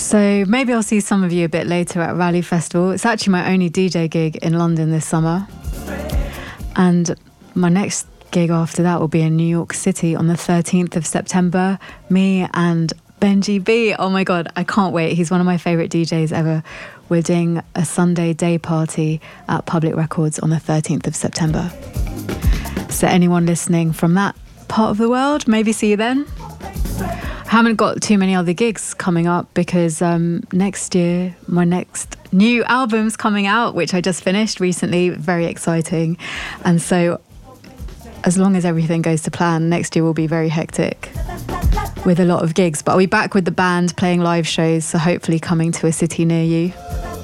So maybe I'll see some of you a bit later at Rally Festival. It's actually my only DJ gig in London this summer. And my next gig after that will be in New York City on the 13th of September. Me and Benji B. Oh my God, I can't wait. He's one of my favourite DJs ever. We're doing a Sunday day party at Public Records on the 13th of September. So anyone listening from that part of the world, maybe see you then. I haven't got too many other gigs coming up because next year my next new album's coming out, which I just finished recently. Very exciting. And so as long as everything goes to plan, next year will be very hectic with a lot of gigs. But I'll be back with the band playing live shows, so hopefully coming to a city near you.